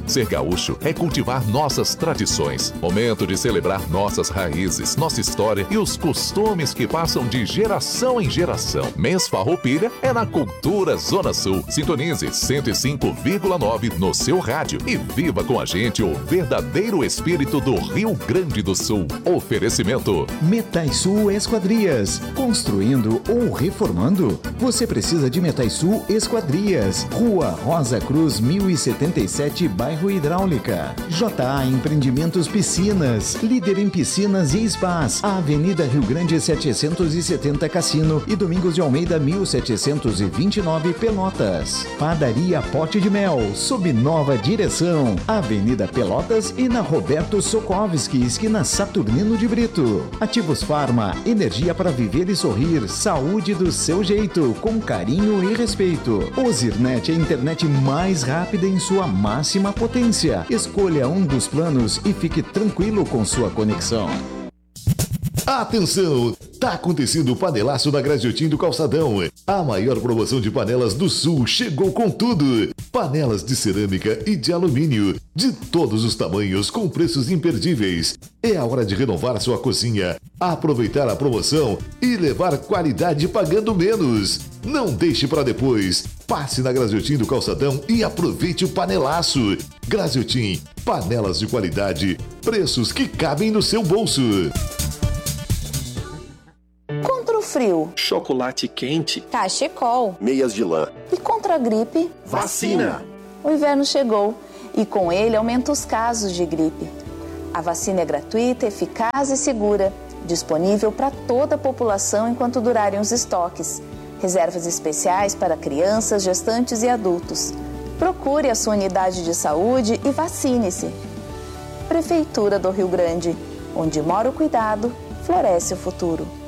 Ser gaúcho é cultivar nossas tradições. Momento de celebrar nossas raízes, nossa história e os costumes que passam de geração em geração. Mês Farroupilha é na Cultura Zona Sul. Sintonize 105,9 no seu rádio e viva com a gente o verdadeiro espírito do Rio Grande do Sul. Oferecimento Metaisul Esquadrias. Construindo ou reformando? Você precisa de Metaisul Esquadrias. Rua Rosa Cruz 1077, bairro Hidráulica. JA Empreendimentos Piscinas. Líder em piscinas e spas. Avenida Rio Grande 770 Cassino e Domingos de Almeida 1729 Pelotas. Padaria Pote de Mel, sob nova direção. Avenida Pelotas e na Roberto Sokovski, esquina Saturnino de Brito. Ativos Farma, energia para viver e sorrir. Saúde do seu jeito, com carinho e respeito. Ozirnet é a internet mais rápida em sua máxima potência. Escolha um dos planos e fique tranquilo com sua conexão. Atenção! Tá acontecendo o panelaço da Graziotin do Calçadão. A maior promoção de panelas do Sul chegou com tudo. Panelas de cerâmica e de alumínio, de todos os tamanhos, com preços imperdíveis. É a hora de renovar sua cozinha, aproveitar a promoção e levar qualidade pagando menos. Não deixe para depois. Passe na Graziotin do Calçadão e aproveite o panelaço. Graziotin, panelas de qualidade, preços que cabem no seu bolso. Contra o frio, chocolate quente, cachecol, meias de lã. E contra a gripe, vacina. O inverno chegou e com ele aumenta os casos de gripe. A vacina é gratuita, eficaz e segura, disponível para toda a população enquanto durarem os estoques. Reservas especiais para crianças, gestantes e adultos. Procure a sua unidade de saúde e vacine-se. Prefeitura do Rio Grande, onde mora o cuidado, floresce o futuro.